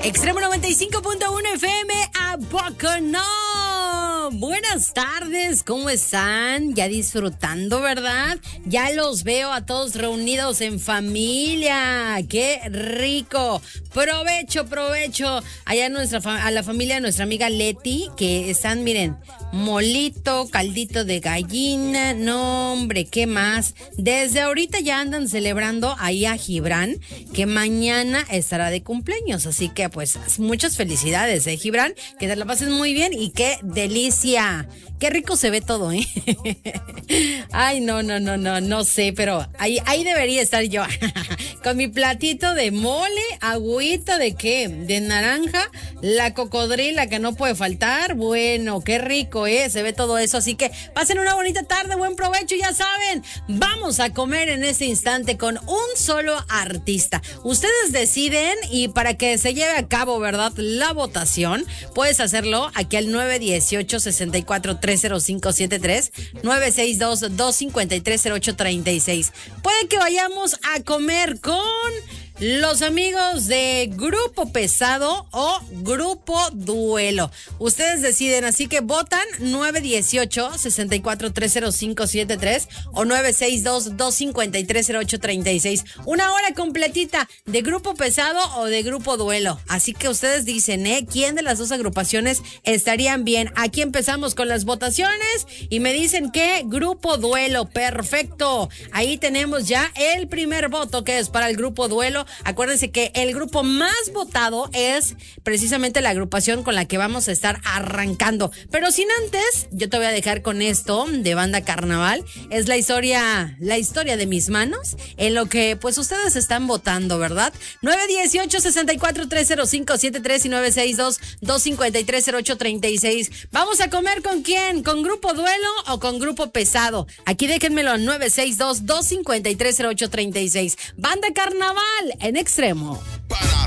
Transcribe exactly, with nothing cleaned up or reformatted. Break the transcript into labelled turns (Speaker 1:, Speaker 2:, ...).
Speaker 1: Extremo noventa y cinco punto uno F M, ¿a poco no? Buenas tardes, ¿cómo están? Ya disfrutando, ¿verdad? Ya los veo a todos reunidos en familia. ¡Qué rico! Provecho, provecho. Allá nuestra a la familia de nuestra amiga Leti, que están, miren, molito, caldito de gallina. No, hombre, ¿qué más? Desde ahorita ya andan celebrando ahí a Gibran, que mañana estará de cumpleaños. Así que, pues, muchas felicidades, ¿eh, Gibran? Que te la pases muy bien y qué delicia. Qué rico se ve todo, ¿eh? Ay, no, no, no, no, no sé, pero ahí, ahí debería estar yo. Con mi platito de mole, agüita de qué, de naranja, la cocodrila que no puede faltar. Bueno, qué rico, ¿eh? Se ve todo eso, así que pasen una bonita tarde, buen provecho, ya saben. Vamos a comer en este instante con un solo artista. Ustedes deciden y para que se lleve a cabo, ¿verdad?, la votación, puedes hacerlo aquí al nueve uno ocho, seis cuatro tres cero cinco siete tres, nueve seis dos, dos cinco tres, cero ocho tres seis. Puede que vayamos a comer con los amigos de Grupo Pesado o Grupo Duelo. Ustedes deciden, así que votan nueve uno ocho, seis cuatro tres cero cinco siete tres o nueve seis dos, dos cinco tres, cero ocho tres seis. Una hora completita de Grupo Pesado o de Grupo Duelo. Así que ustedes dicen, ¿eh? ¿Quién de las dos agrupaciones estarían bien? Aquí empezamos con las votaciones y me dicen que Grupo Duelo. Perfecto. Ahí tenemos ya el primer voto, que es para el Grupo Duelo. Acuérdense que el grupo más votado es precisamente la agrupación con la que vamos a estar arrancando. Pero sin antes, yo te voy a dejar con esto de Banda Carnaval. Es la historia, la historia de mis manos, en lo que pues ustedes están votando, ¿verdad? nueve uno ocho, seis cuatro tres cero cinco siete tres y nueve seis dos, dos cinco tres, cero ocho tres seis. ¿Vamos a comer con quién? ¿Con Grupo Duelo o con Grupo Pesado? Aquí déjenmelo, nueve seis dos, dos cinco tres, cero ocho tres seis. Banda Carnaval en Extremo.